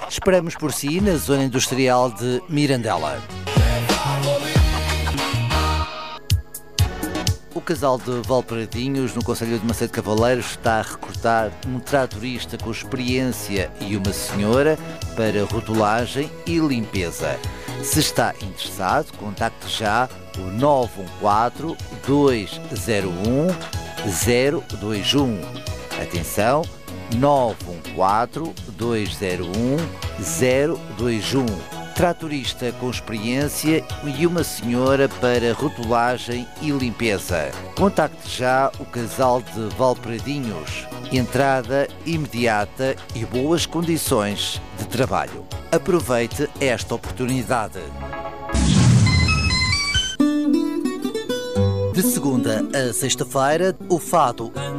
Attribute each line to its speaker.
Speaker 1: Esperamos por si na zona industrial de Mirandela. O casal de Valparadinhos, no concelho de Macedo Cavaleiros, está a recrutar um tratorista com experiência e uma senhora para rotulagem e limpeza. Se está interessado, contacte já o 914-201-021. Atenção, 914-201-021. Tratorista com experiência e uma senhora para rotulagem e limpeza. Contacte já o casal de Valparadinhos. Entrada imediata e boas condições de trabalho. Aproveite esta oportunidade. De segunda a sexta-feira, o fado